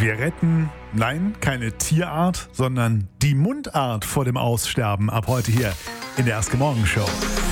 Wir retten, nein, keine Tierart, sondern die Mundart vor dem Aussterben. Ab heute hier in der Erste Morgenshow.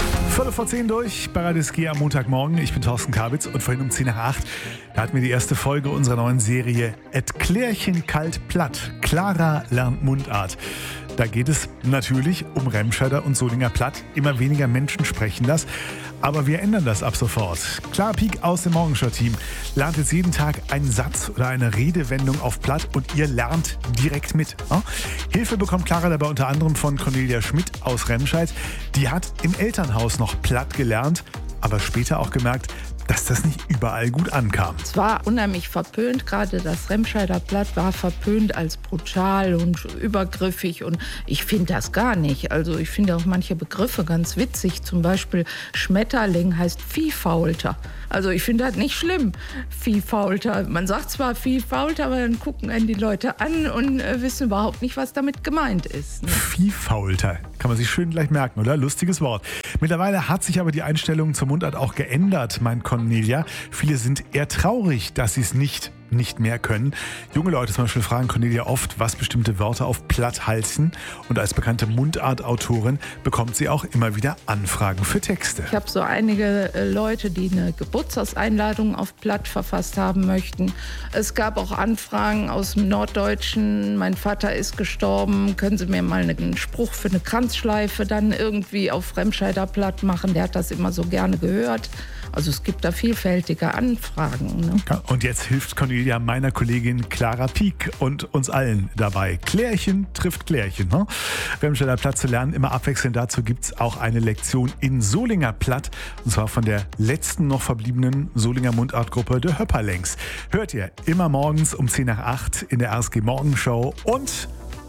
10:15 durch bei Radio SG am Montagmorgen. Ich bin Thorsten Kabitz und vorhin um 7:50 da hatten wir die erste Folge unserer neuen Serie Et Klärchen kalt platt. Clara lernt Mundart. Da geht es natürlich um Remscheider und Solinger Platt. Immer weniger Menschen sprechen das. Aber wir ändern das ab sofort. Clara Pieck aus dem Morgenschau-Team lernt jetzt jeden Tag einen Satz oder eine Redewendung auf Platt und ihr lernt direkt mit. Hilfe bekommt Clara dabei unter anderem von Cornelia Schmidt aus Remscheid. Die hat im Elternhaus noch Platt gelernt, aber später auch gemerkt, dass das nicht überall gut ankam. Es war unheimlich verpönt, gerade das Remscheider Platt war verpönt als brutal und übergriffig und ich finde das gar nicht. Also ich finde auch manche Begriffe ganz witzig, zum Beispiel Schmetterling heißt Viehfaulter. Also ich finde das nicht schlimm, Viehfaulter. Man sagt zwar Viehfaulter, aber dann gucken einen die Leute an und wissen überhaupt nicht, was damit gemeint ist. Ne? Viehfaulter, kann man sich schön gleich merken, oder? Lustiges Wort. Mittlerweile hat sich aber die Einstellung zur Mundart auch geändert, meint Cornelia. Viele sind eher traurig, dass sie es nicht mehr können. Junge Leute zum Beispiel fragen Cornelia oft, was bestimmte Wörter auf Platt heißen. Und als bekannte Mundartautorin bekommt sie auch immer wieder Anfragen für Texte. Ich habe so einige Leute, die eine Geburtstagseinladung auf Platt verfasst haben möchten. Es gab auch Anfragen aus dem Norddeutschen. Mein Vater ist gestorben. Können Sie mir mal einen Spruch für eine Kranzschleife dann irgendwie auf Remscheider Platt machen? Der hat das immer so gerne gehört. Also es gibt da vielfältige Anfragen. Ne? Ja, und jetzt hilft Cornelia meiner Kollegin Clara Pieck und uns allen dabei. Klärchen trifft Klärchen. Ne? Remscheider Platt zu lernen, immer abwechselnd. Dazu gibt es auch eine Lektion in Solinger Platt. Und zwar von der letzten noch verbliebenen Solinger Mundartgruppe der Höpperlängs. Hört ihr immer morgens um 7:50 in der RSG Morgenshow und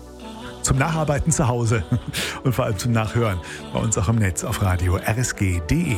zum Nacharbeiten zu Hause und vor allem zum Nachhören bei uns auch im Netz auf radio rsg.de.